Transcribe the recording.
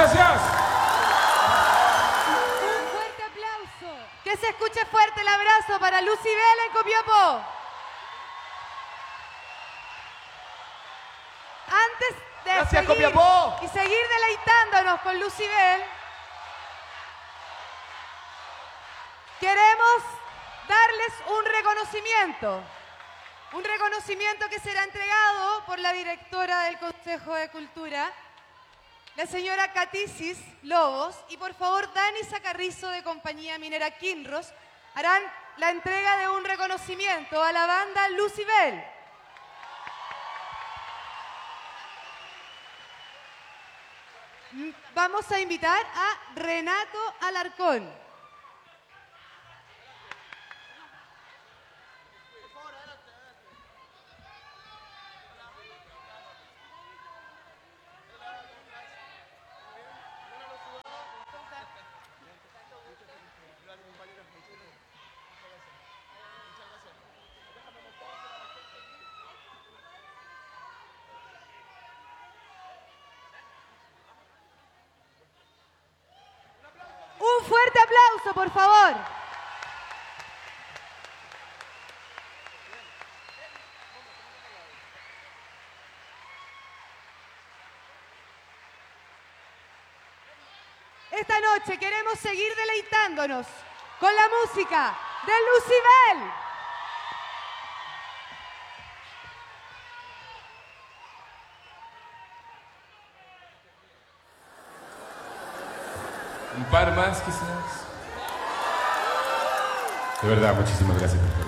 Gracias. Un fuerte aplauso. Que se escuche fuerte el abrazo para Lucibel en Copiapó. Antes de Gracias, seguir Copiapó. y seguir deleitándonos con Lucibel, queremos darles un reconocimiento que será entregado por la directora del Consejo de Cultura, la señora Catisis Lobos, y por favor Dani Zacarrizo de Compañía Minera Kinross harán la entrega de un reconocimiento a la banda Lucibel. Vamos a invitar a Renato Alarcón. Un fuerte aplauso, por favor. Esta noche queremos seguir deleitándonos con la música de Lucibel. Un par más, quizás. De verdad, muchísimas gracias.